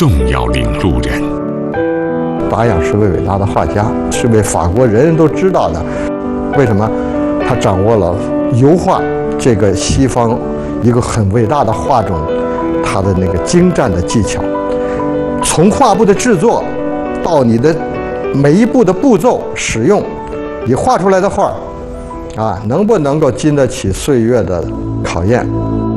重要领路人。 达仰是位伟大的画家，是位法国人人都知道的。为什么？他掌握了油画这个西方一个很伟大的画种，他的那个精湛的技巧，从画布的制作到你的每一步的步骤使用，你画出来的画能不能够经得起岁月的考验？